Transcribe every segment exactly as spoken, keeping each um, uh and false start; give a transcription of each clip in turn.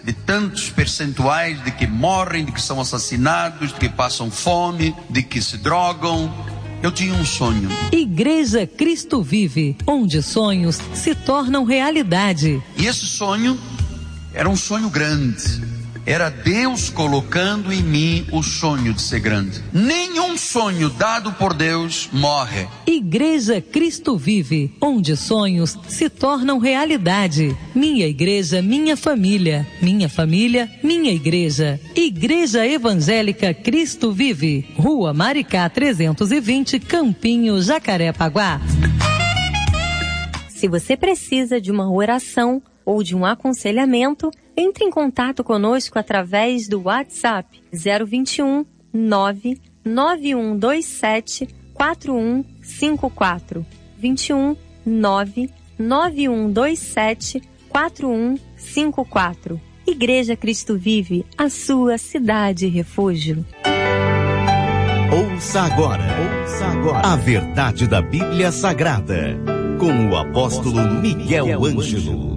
de tantos percentuais de que morrem, de que são assassinados, de que passam fome, de que se drogam. Eu tinha um sonho. Igreja Cristo Vive, onde sonhos se tornam realidade. E esse sonho era um sonho grande. Era Deus colocando em mim o sonho de ser grande. Nenhum sonho dado por Deus morre. Igreja Cristo Vive, onde sonhos se tornam realidade. Minha igreja, minha família. Minha família, minha igreja. Igreja Evangélica Cristo Vive. Rua Maricá trezentos e vinte, Campinho, Jacarepaguá. Se você precisa de uma oração ou de um aconselhamento, entre em contato conosco através do WhatsApp zero vinte e um, nove nove um dois sete, quatro um cinco quatro. vinte e um, nove nove um dois sete, quatro um cinco quatro. Igreja Cristo Vive, a sua cidade refúgio. Ouça agora, ouça agora a verdade da Bíblia Sagrada, com o apóstolo Miguel Ângelo.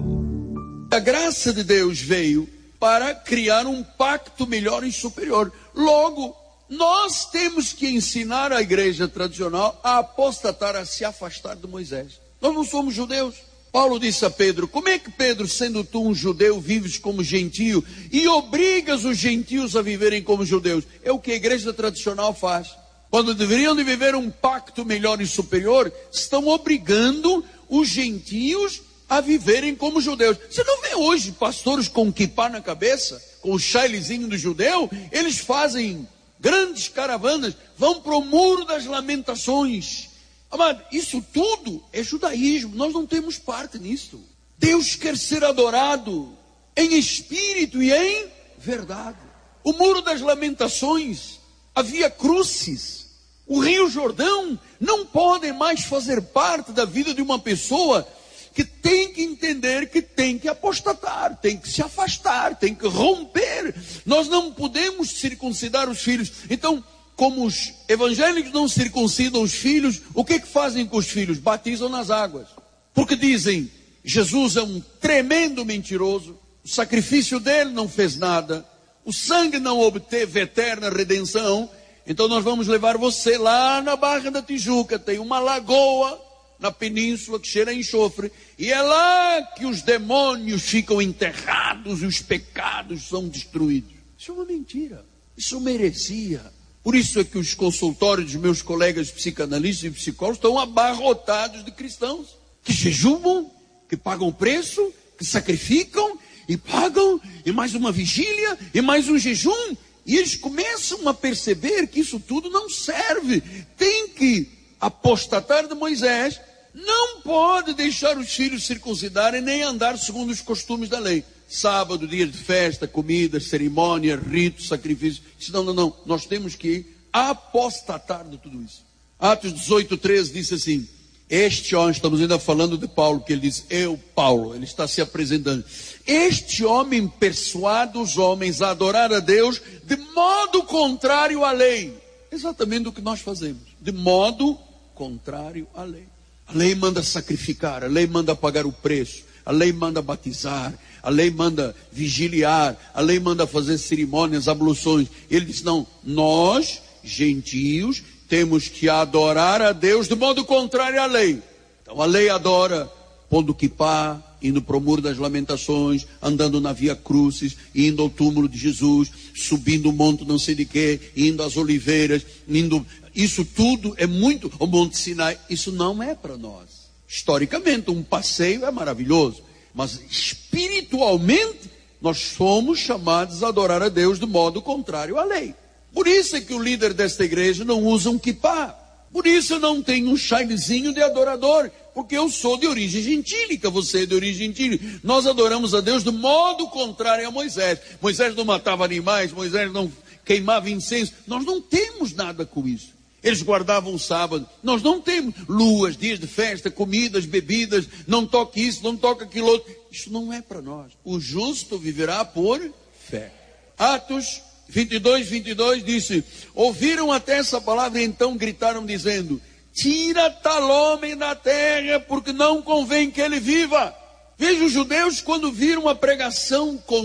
A graça de Deus veio para criar um pacto melhor e superior. Logo, nós temos que ensinar a igreja tradicional a apostatar, a se afastar de Moisés. Nós não somos judeus. Paulo disse a Pedro: como é que, Pedro, sendo tu um judeu, vives como gentio e obrigas os gentios a viverem como judeus? É o que a igreja tradicional faz. Quando deveriam de viver um pacto melhor e superior, estão obrigando os gentios a viverem como judeus. Você não vê hoje pastores com quipá na cabeça, com o chalezinho do judeu? Eles fazem grandes caravanas, vão para o Muro das Lamentações. Amado, isso tudo é judaísmo, nós não temos parte nisso. Deus quer ser adorado em espírito e em verdade. O Muro das Lamentações, havia crucis, o Rio Jordão não podem mais fazer parte da vida de uma pessoa que tem que entender que tem que apostatar, tem que se afastar, tem que romper. Nós não podemos circuncidar os filhos. Então, como os evangélicos não circuncidam os filhos, o que que fazem com os filhos? Batizam nas águas. Porque dizem, Jesus é um tremendo mentiroso, o sacrifício dele não fez nada, o sangue não obteve eterna redenção, então nós vamos levar você lá na Barra da Tijuca, tem uma lagoa na península que cheira a enxofre, e é lá que os demônios ficam enterrados e os pecados são destruídos. Isso é uma mentira, isso merecia. Por isso é que os consultórios dos meus colegas psicanalistas e psicólogos estão abarrotados de cristãos que jejumam, que pagam preço, que sacrificam e pagam, e mais uma vigília, e mais um jejum, e eles começam a perceber que isso tudo não serve. Tem que apostatar de Moisés, não pode deixar os filhos circuncidarem, nem andar segundo os costumes da lei. Sábado, dias de festa, comidas, cerimônias, ritos, sacrifícios. Não, não, não, nós temos que apostatar de tudo isso. Atos dezoito, treze diz assim, este homem, estamos ainda falando de Paulo, que ele diz, eu, Paulo, ele está se apresentando. Este homem persuade os homens a adorar a Deus de modo contrário à lei. Exatamente o que nós fazemos, de modo contrário à lei. A lei manda sacrificar, a lei manda pagar o preço, a lei manda batizar, a lei manda vigiliar, a lei manda fazer cerimônias, abluções. Ele diz, não, nós, gentios, temos que adorar a Deus de modo contrário à lei. Então a lei adora pondo quipá, indo para o Muro das Lamentações, andando na Via Crucis, indo ao túmulo de Jesus, subindo o monte não sei de quê, indo às oliveiras, indo... Isso tudo é muito... O Monte Sinai, isso não é para nós. Historicamente, um passeio é maravilhoso, mas espiritualmente, nós somos chamados a adorar a Deus de modo contrário à lei. Por isso é que o líder desta igreja não usa um quipá. Por isso eu não tenho um chalezinho de adorador, porque eu sou de origem gentílica, você é de origem gentílica. Nós adoramos a Deus de modo contrário a Moisés. Moisés não matava animais, Moisés não queimava incenso. Nós não temos nada com isso. Eles guardavam o sábado. Nós não temos luas, dias de festa, comidas, bebidas, não toque isso, não toque aquilo outro. Isso não é para nós. O justo viverá por fé. Atos vinte e dois, vinte e dois disse, ouviram até essa palavra e então gritaram dizendo, tira tal homem da terra, porque não convém que ele viva. Veja, os judeus quando viram a pregação com